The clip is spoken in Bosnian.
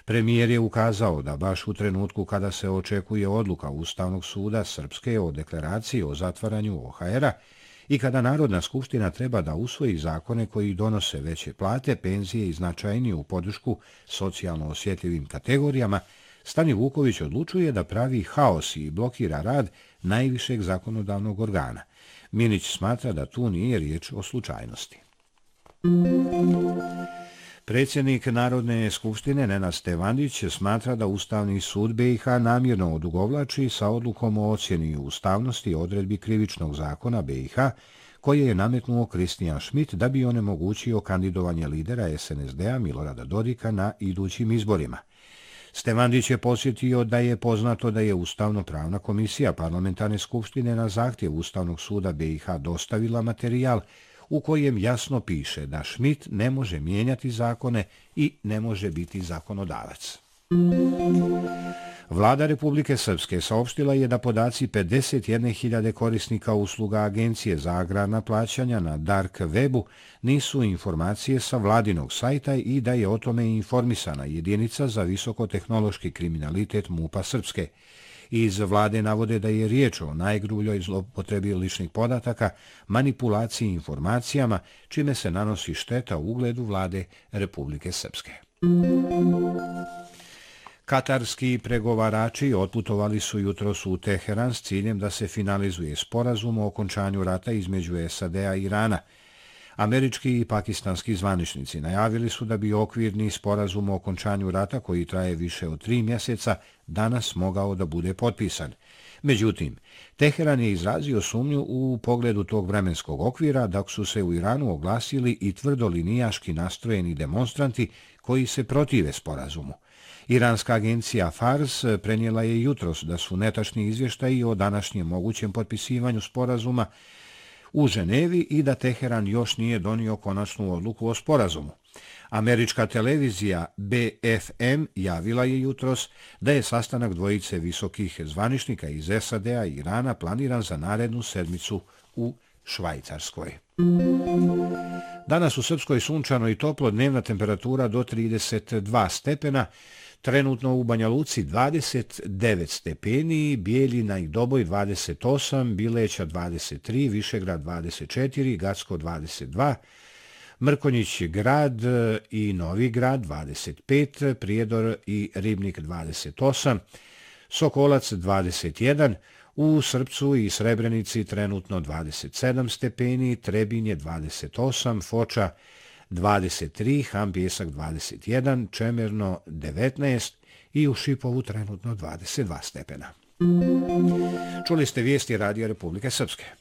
Premijer je ukazao da baš u trenutku kada se očekuje odluka Ustavnog suda Srpske o deklaraciji o zatvaranju OHR-a i kada Narodna skupština treba da usvoji zakone koji donose veće plate, penzije i značajniju podršku socijalno osjetljivim kategorijama, Stani Vuković odlučuje da pravi haos i blokira rad najvišeg zakonodavnog organa. Minić smatra da tu nije riječ o slučajnosti. Predsjednik Narodne skupštine Nenad Stevandić smatra da Ustavni sud BiH namjerno odugovlači sa odlukom o ocjeni ustavnosti odredbi krivičnog zakona BiH koje je nametnuo Kristijan Schmidt da bi onemogućio kandidovanje lidera SNSD-a Milorada Dodika na idućim izborima. Stevandić je podsjetio da je poznato da je Ustavno-pravna komisija Parlamentarne skupštine na zahtjev Ustavnog suda BiH dostavila materijal u kojem jasno piše da Schmidt ne može mijenjati zakone i ne može biti zakonodavac. Vlada Republike Srpske saopštila je da podaci 51.000 korisnika usluga Agencije za agrarna plaćanja na Dark Webu nisu informacije sa vladinog sajta i da je o tome informisana jedinica za visokotehnološki kriminalitet MUP-a Srpske. Iz vlade navode da je riječ o najgrubljoj zloupotrebi ličnih podataka, manipulaciji informacijama, čime se nanosi šteta u ugledu vlade Republike Srpske. Katarski pregovarači otputovali su jutros u Teheran s ciljem da se finalizuje sporazum o okončanju rata između SAD-a i Irana. Američki i pakistanski zvaničnici najavili su da bi okvirni sporazum o okončanju rata, koji traje više od 3 mjeseca, danas mogao da bude potpisan. Međutim, Teheran je izrazio sumnju u pogledu tog vremenskog okvira, dok su se u Iranu oglasili i tvrdolinijaški nastrojeni demonstranti koji se protive sporazumu. Iranska agencija Fars prenijela je jutros da su netačni izvještaji o današnjem mogućem potpisivanju sporazuma u Ženevi i da Teheran još nije donio konačnu odluku o sporazumu. Američka televizija BFM javila je jutros da je sastanak dvojice visokih zvaničnika iz SAD-a i Irana planiran za narednu sedmicu u Švajcarskoj. Danas u Srpskoj sunčano i toplo, dnevna temperatura do 32 stepena, trenutno u Banja Luci 29 stepeni, Bijeljina i Doboj 28, Bileća 23, Višegrad 24, Gacko 22, Mrkonjić grad i Novi grad 25, Prijedor i Ribnik 28, Sokolac 21, u Srpcu i Srebrenici trenutno 27 stepeni, Trebinje 28, Foča 23, Ham Pjesak 21, Čemerno 19 i u Šipovu trenutno 22 stepena. Čuli ste vijesti Radija Republike Srpske.